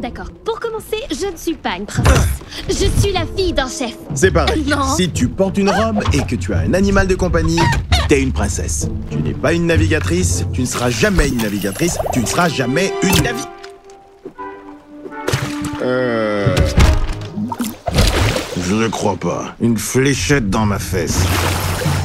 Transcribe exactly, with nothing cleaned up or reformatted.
D'accord. Pour commencer, je ne suis pas une princesse. Je suis la fille d'un chef. C'est pareil. Non. Si tu portes une robe et que tu as un animal de compagnie, t'es une princesse. Tu n'es pas une navigatrice, tu ne seras jamais une navigatrice, tu ne seras jamais une navi... Euh... Je ne crois pas. Une fléchette dans ma fesse.